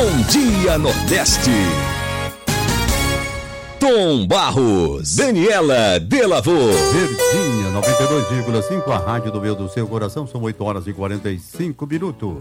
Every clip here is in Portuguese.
Bom Dia Nordeste. Tom Barros, Daniela Delavô. Verdinha 92,5, a rádio do meio do seu coração. São 8h45.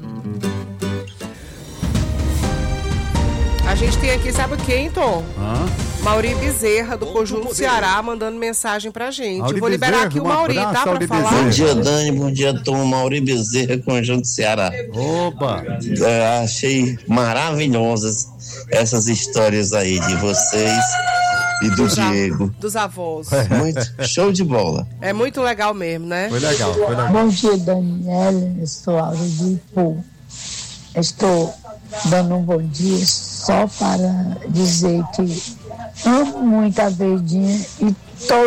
A gente tem aqui, sabe quem, Tom? Mauri Bezerra, do Bom Conjunto poder. Ceará, mandando mensagem pra gente. Mauri Eu vou liberar Bezerra, aqui o um Mauri, abraço, tá? Pra Mauri falar. Bezerra. Bom dia, Dani. Bom dia, Tom. Mauri Bezerra, Conjunto Ceará. Opa! Achei maravilhosas essas histórias aí de vocês e do Diego. Dos avós. Muito show de bola. É muito legal mesmo, né? Foi legal, foi legal. Bom dia, Daniela. Eu sou Aura de Ipu. Estou dando um bom dia só para dizer que amo muito a Verdinha e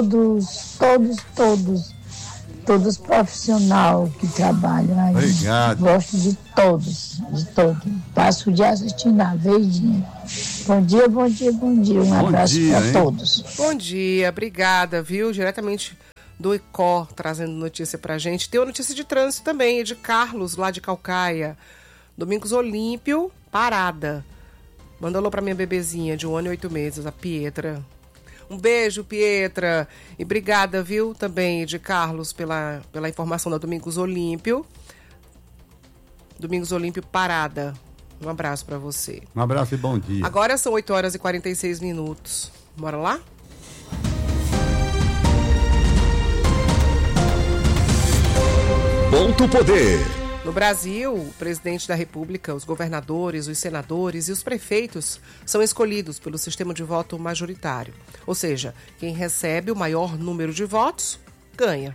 todos profissionais que trabalham aí. Obrigado. Gosto de todos. Passo o dia assistindo a Verdinha. Bom dia. Um abraço para todos. Bom dia, obrigada, viu? Diretamente do ICO, trazendo notícia pra gente. Tem uma notícia de trânsito também, é de Carlos, lá de Calcaia. Domingos Olímpio, parada. Manda alô pra minha bebezinha de 1 ano e 8 meses, a Pietra. Um beijo, Pietra. E obrigada, viu, também de Carlos pela informação da Domingos Olímpio. Domingos Olímpio, parada. Um abraço pra você. Um abraço e bom dia. Agora são 8h46. Bora lá? Ponto Poder. No Brasil, o presidente da República, os governadores, os senadores e os prefeitos são escolhidos pelo sistema de voto majoritário. Ou seja, quem recebe o maior número de votos, ganha.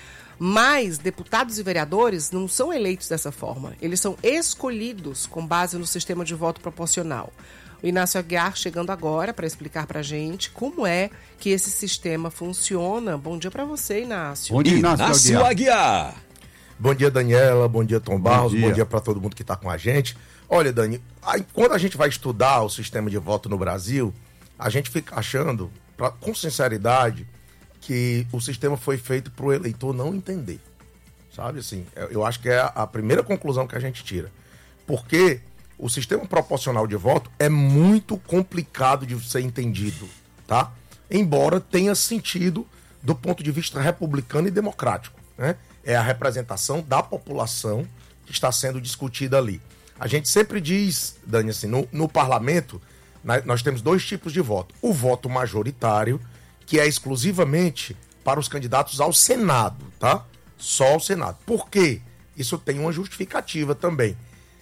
Mas deputados e vereadores não são eleitos dessa forma. Eles são escolhidos com base no sistema de voto proporcional. O Inácio Aguiar chegando agora para explicar para a gente como é que esse sistema funciona. Bom dia para você, Inácio. Bom dia, Inácio Aguiar. Bom dia, Daniela. Bom dia, Tom Barros. dia. Bom dia para todo mundo que está com a gente. Olha, Dani, quando a gente vai estudar o sistema de voto no Brasil, a gente fica achando, com sinceridade, que o sistema foi feito para o eleitor não entender. Sabe, assim, eu acho que é a primeira conclusão que a gente tira. Porque o sistema proporcional de voto é muito complicado de ser entendido, tá? Embora tenha sentido do ponto de vista republicano e democrático, né? É a representação da população que está sendo discutida ali. A gente sempre diz, Dani, assim, no parlamento, nós temos dois tipos de voto. O voto majoritário, que é exclusivamente para os candidatos ao Senado, tá? Só ao Senado. Por quê? Isso tem uma justificativa também.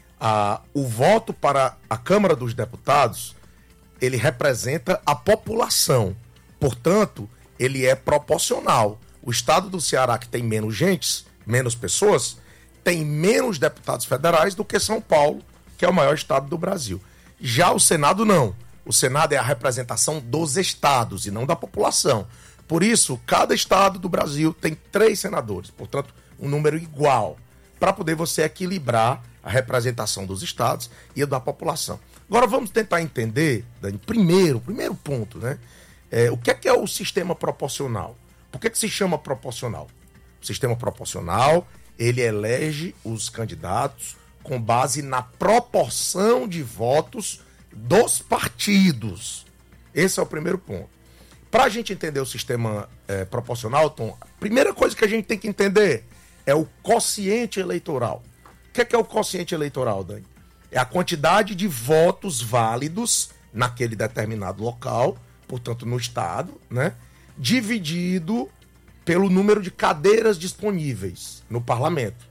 O voto para a Câmara dos Deputados, ele representa a população. Portanto, ele é proporcional. O estado do Ceará, que tem menos pessoas, tem menos deputados federais do que São Paulo, que é o maior estado do Brasil. Já o Senado, não. O Senado é a representação dos estados e não da população. Por isso, cada estado do Brasil tem 3 senadores, portanto, um número igual, para poder você equilibrar a representação dos estados e a da população. Agora vamos tentar entender, Dani, primeiro ponto, né? O que é o sistema proporcional? Por que se chama proporcional? O sistema proporcional, ele elege os candidatos com base na proporção de votos dos partidos. Esse é o primeiro ponto. Para a gente entender o sistema proporcional, Tom, a primeira coisa que a gente tem que entender é o quociente eleitoral. O que é o quociente eleitoral, Dani? É a quantidade de votos válidos naquele determinado local, portanto no estado, né? Dividido pelo número de cadeiras disponíveis no parlamento.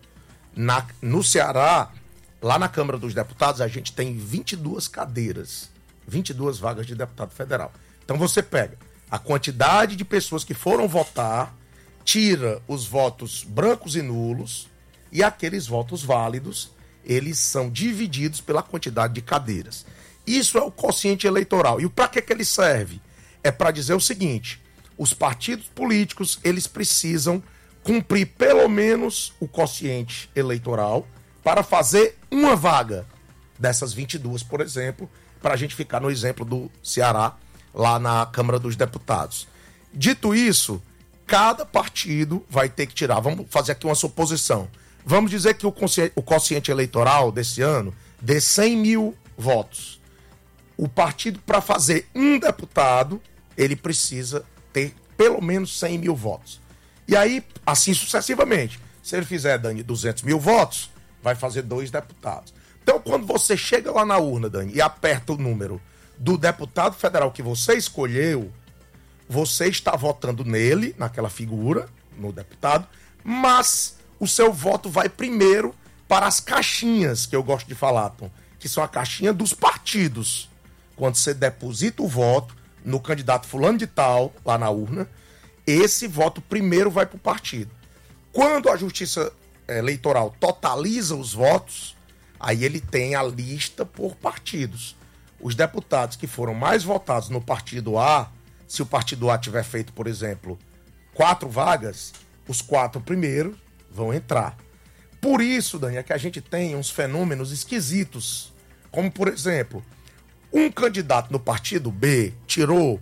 No Ceará, lá na Câmara dos Deputados, a gente tem 22 cadeiras, 22 vagas de deputado federal. Então você pega a quantidade de pessoas que foram votar, tira os votos brancos e nulos, e aqueles votos válidos, eles são divididos pela quantidade de cadeiras. Isso é o quociente eleitoral. E para que ele serve? É para dizer o seguinte: os partidos políticos, eles precisam cumprir pelo menos o quociente eleitoral para fazer uma vaga dessas 22, por exemplo, para a gente ficar no exemplo do Ceará, lá na Câmara dos Deputados. Dito isso, cada partido vai ter que tirar, vamos fazer aqui uma suposição, vamos dizer que o quociente eleitoral desse ano dê 100 mil votos. O partido, para fazer um deputado, ele precisa ter pelo menos 100 mil votos. E aí, assim sucessivamente. Se ele fizer, Dani, 200 mil votos, vai fazer 2 deputados. Então, quando você chega lá na urna, Dani, e aperta o número do deputado federal que você escolheu, você está votando nele, naquela figura, no deputado, mas o seu voto vai primeiro para as caixinhas, que eu gosto de falar, Tom, que são a caixinha dos partidos. Quando você deposita o voto no candidato fulano de tal, lá na urna, esse voto primeiro vai para o partido. Quando a Justiça Eleitoral totaliza os votos, aí ele tem a lista por partidos. Os deputados que foram mais votados no partido A, se o partido A tiver feito, por exemplo, 4 vagas, os 4 primeiros vão entrar. Por isso, Dani, é que a gente tem uns fenômenos esquisitos. Como, por exemplo, um candidato no partido B tirou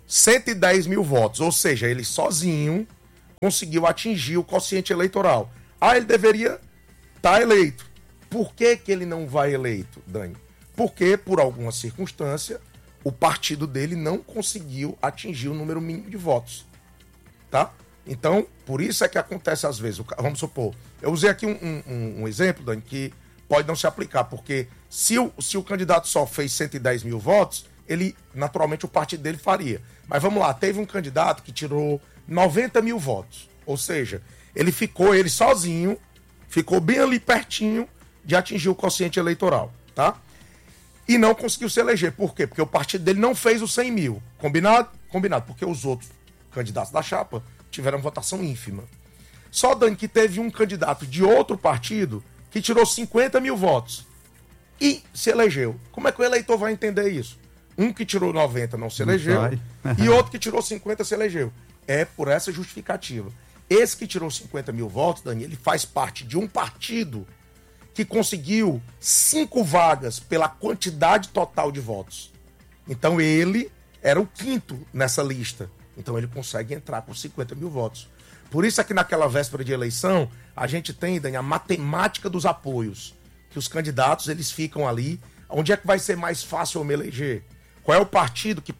110 mil votos, ou seja, ele sozinho conseguiu atingir o quociente eleitoral. Ah, ele deveria estar eleito. Por que ele não vai eleito, Dani? Porque, por alguma circunstância, o partido dele não conseguiu atingir o número mínimo de votos. Tá? Então, por isso é que acontece às vezes. Vamos supor, eu usei aqui um exemplo, Dani, que pode não se aplicar, porque se o candidato só fez 110 mil votos, ele, naturalmente, o partido dele faria. Mas vamos lá, teve um candidato que tirou 90 mil votos. Ou seja, ele sozinho, ficou bem ali pertinho de atingir o quociente eleitoral, tá? E não conseguiu se eleger. Por quê? Porque o partido dele não fez os 100 mil. Combinado? Combinado, porque os outros candidatos da chapa tiveram votação ínfima. Só, Dani, que teve um candidato de outro partido que tirou 50 mil votos e se elegeu. Como é que o eleitor vai entender isso? Um que tirou 90 não se elegeu e outro que tirou 50 se elegeu. É por essa justificativa. Esse que tirou 50 mil votos, Dani, ele faz parte de um partido que conseguiu 5 vagas pela quantidade total de votos. Então ele era o 5º nessa lista. Então ele consegue entrar com 50 mil votos. Por isso é que naquela véspera de eleição, a gente tem, Dani, a matemática dos apoios. Que os candidatos, eles ficam ali. Onde é que vai ser mais fácil eu me eleger? Qual é o partido que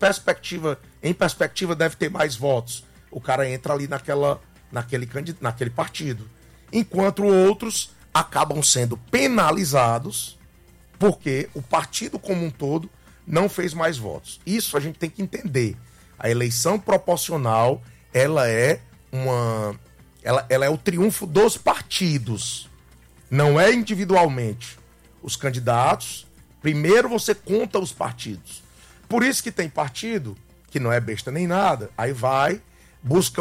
em perspectiva deve ter mais votos? O cara entra ali naquele partido. Enquanto outros acabam sendo penalizados porque o partido como um todo não fez mais votos. Isso a gente tem que entender. A eleição proporcional, ela é o triunfo dos partidos, não é individualmente. Os candidatos, primeiro você conta os partidos. Por isso que tem partido que não é besta nem nada, aí vai, busca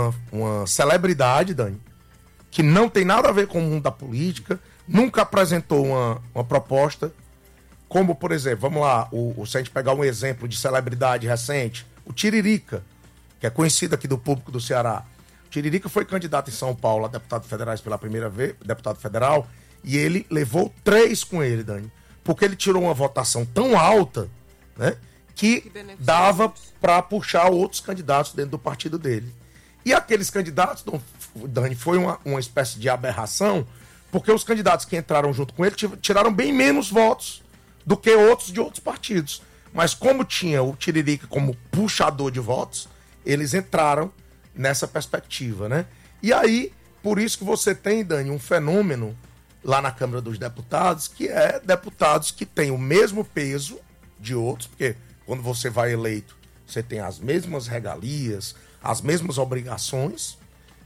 uma celebridade, Dani, que não tem nada a ver com o mundo da política, nunca apresentou uma proposta, como, por exemplo, vamos lá, se a gente pegar um exemplo de celebridade recente, o Tiririca, que é conhecido aqui do público do Ceará. O Tiririca foi candidato em São Paulo a deputado federal pela primeira vez, deputado federal, e ele levou 3 com ele, Dani, porque ele tirou uma votação tão alta, né, que dava para puxar outros candidatos dentro do partido dele. E aqueles candidatos, Dani, foi uma espécie de aberração, porque os candidatos que entraram junto com ele tiraram bem menos votos do que outros de outros partidos. Mas como tinha o Tiririca como puxador de votos, eles entraram nessa perspectiva, né? E aí, por isso que você tem, Dani, um fenômeno lá na Câmara dos Deputados, que é deputados que têm o mesmo peso de outros, porque quando você vai eleito, você tem as mesmas regalias, as mesmas obrigações,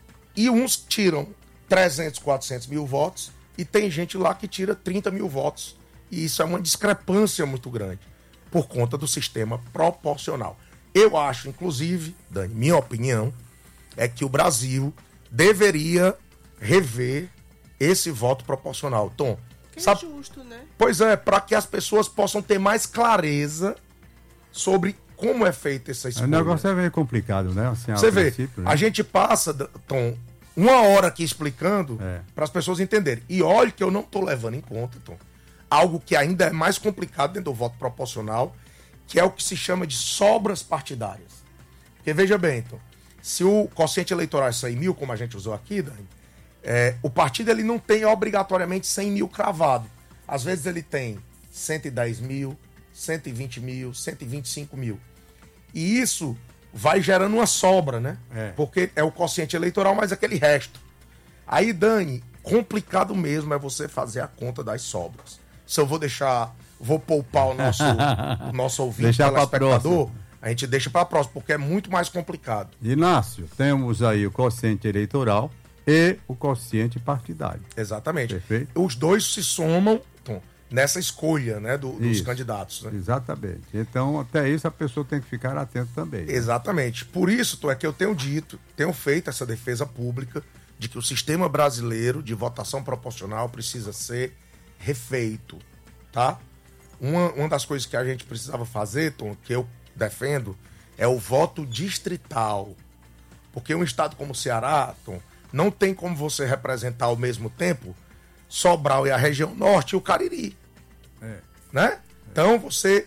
e uns tiram 300, 400 mil votos, e tem gente lá que tira 30 mil votos. E isso é uma discrepância muito grande, por conta do sistema proporcional. Eu acho, inclusive, Dani, minha opinião, é que o Brasil deveria rever esse voto proporcional. Tom, que é justo, né? Pois é, para que as pessoas possam ter mais clareza sobre como é feita essa escolha. O negócio é meio complicado, né? Assim, você vê, né? A gente passa, Tom, 1 hora aqui explicando para as pessoas entenderem. E olha que eu não estou levando em conta, Tom, algo que ainda é mais complicado dentro do voto proporcional, que é o que se chama de sobras partidárias. Porque veja bem, então, se o quociente eleitoral é 100 mil, como a gente usou aqui, Dani, o partido ele não tem obrigatoriamente 100 mil cravado. Às vezes ele tem 110 mil, 120 mil, 125 mil. E isso vai gerando uma sobra, né? Porque é o quociente eleitoral mais aquele resto. Aí, Dani, complicado mesmo é você fazer a conta das sobras. Se eu vou poupar o nosso ouvinte, telespectador, a gente deixa para a próxima, porque é muito mais complicado. Inácio, temos aí o quociente eleitoral e o quociente partidário. Exatamente. Perfeito. Os dois se somam nessa escolha, né, dos candidatos. Né? Exatamente. Então, até isso a pessoa tem que ficar atenta também. Exatamente. Por isso, é que eu tenho feito essa defesa pública de que o sistema brasileiro de votação proporcional precisa ser refeito, tá? Uma das coisas que a gente precisava fazer, Tom, que eu defendo, é o voto distrital. Porque um estado como o Ceará, Tom, não tem como você representar ao mesmo tempo Sobral e a região norte e o Cariri. Né? Então, você,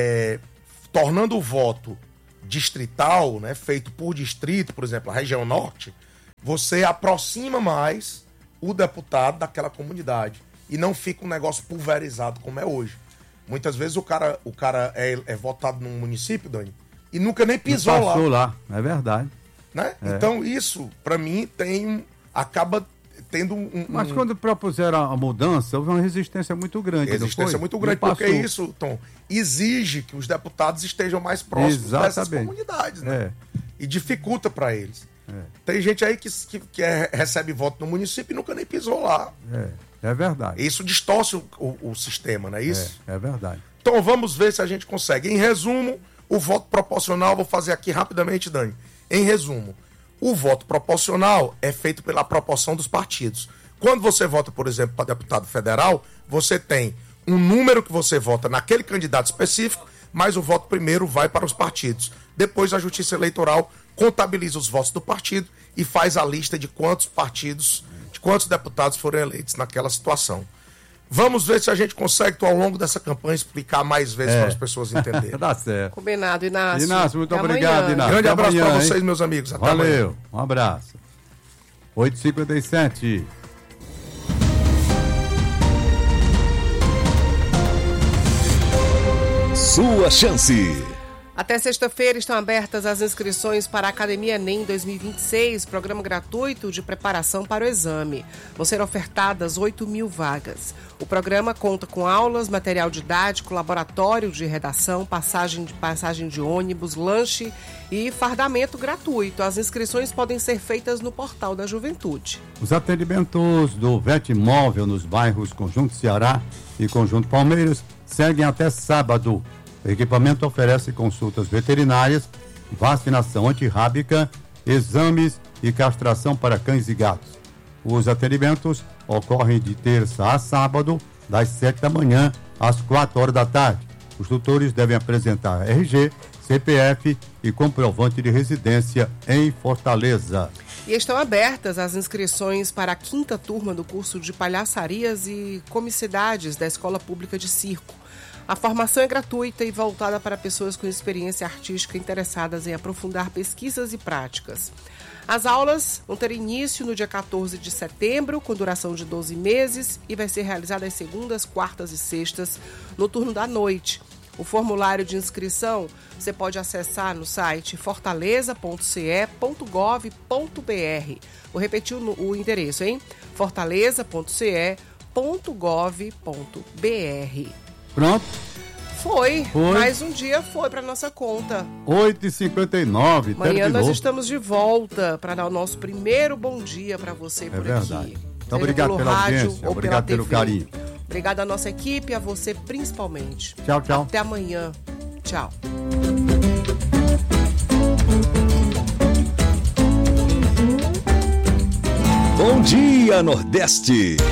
tornando o voto distrital, né, feito por distrito, por exemplo, a região norte, você aproxima mais o deputado daquela comunidade. E não fica um negócio pulverizado como é hoje. Muitas vezes o cara é votado num município, Dani, e nunca nem pisou lá. Passou lá, é verdade. Né? Então, isso, para mim, acaba tendo Mas quando propuseram a mudança, houve uma resistência muito grande. Resistência muito grande, porque isso, Tom, exige que os deputados estejam mais próximos dessas comunidades, né? E dificulta para eles. Tem gente aí que recebe voto no município e nunca nem pisou lá. É verdade. Isso distorce o sistema, não é isso? É verdade. Então vamos ver se a gente consegue. Em resumo, o voto proporcional, vou fazer aqui rapidamente, Dani. Em resumo, o voto proporcional é feito pela proporção dos partidos. Quando você vota, por exemplo, para deputado federal, você tem um número que você vota naquele candidato específico, mas o voto primeiro vai para os partidos. Depois a Justiça Eleitoral contabiliza os votos do partido e faz a lista de quantos partidos, de quantos deputados foram eleitos naquela situação. Vamos ver se a gente consegue, ao longo dessa campanha, explicar mais vezes para as pessoas entenderem. Dá certo. Combinado, Inácio. Inácio, muito obrigado, Inácio. Grande abraço para vocês, meus amigos. Até Valeu, amanhã. Um abraço. 8h57. Sua chance. Até sexta-feira estão abertas as inscrições para a Academia Enem 2026, programa gratuito de preparação para o exame. Vão ser ofertadas 8.000 vagas. O programa conta com aulas, material didático, laboratório de redação, passagem de ônibus, lanche e fardamento gratuito. As inscrições podem ser feitas no portal da Juventude. Os atendimentos do Vetmóvel nos bairros Conjunto Ceará e Conjunto Palmeiras seguem até sábado. O equipamento oferece consultas veterinárias, vacinação antirrábica, exames e castração para cães e gatos. Os atendimentos ocorrem de terça a sábado, das 7 da manhã às 4 horas da tarde. Os tutores devem apresentar RG, CPF e comprovante de residência em Fortaleza. E estão abertas as inscrições para a 5ª turma do curso de Palhaçarias e Comicidades da Escola Pública de Circo. A formação é gratuita e voltada para pessoas com experiência artística interessadas em aprofundar pesquisas e práticas. As aulas vão ter início no dia 14 de setembro, com duração de 12 meses, e vai ser realizada às segundas, quartas e sextas, no turno da noite. O formulário de inscrição você pode acessar no site fortaleza.ce.gov.br. Vou repetir o endereço, hein? fortaleza.ce.gov.br. Pronto? Foi. Mais um dia foi para nossa conta. 8h59. Amanhã nós estamos de volta para dar o nosso primeiro bom dia para você por verdade. aqui. Muito obrigado pela audiência, obrigado pelo carinho. Obrigado à nossa equipe e a você principalmente. Tchau, tchau. Até amanhã. Tchau. Bom dia, Nordeste.